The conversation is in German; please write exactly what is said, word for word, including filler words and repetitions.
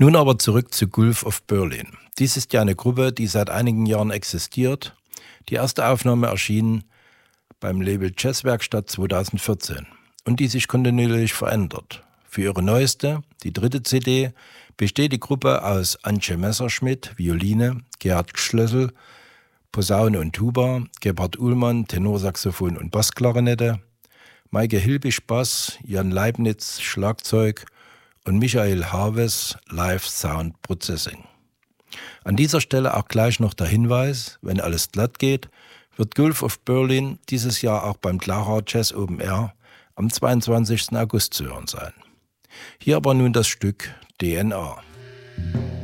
Nun aber zurück zu Gulf of Berlin. Dies ist ja eine Gruppe, die seit einigen Jahren existiert. Die erste Aufnahme erschien beim Label Jazzwerkstatt zweitausendvierzehn und die sich kontinuierlich verändert. Für ihre neueste, die dritte C D, besteht die Gruppe aus Antje Messerschmidt, Violine, Gerhard Schlössel, Posaune und Tuba, Gebhard Uhlmann, Tenorsaxophon und Bassklarinette, Maike Hilbig Bass, Jan Leibniz Schlagzeug und Michael Haves Live Sound Processing. An dieser Stelle auch gleich noch der Hinweis, wenn alles glatt geht, wird Gulf of Berlin dieses Jahr auch beim Clara Jazz Open Air am zweiundzwanzigsten August zu hören sein. Hier aber nun das Stück D N A.